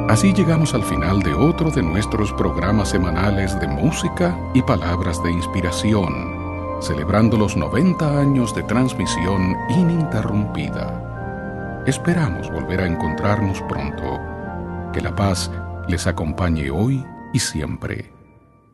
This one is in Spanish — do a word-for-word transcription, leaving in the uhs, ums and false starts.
Así llegamos al final de otro de nuestros programas semanales de música y palabras de inspiración, celebrando los noventa años de transmisión ininterrumpida. Esperamos volver a encontrarnos pronto. Que la paz les acompañe hoy y siempre.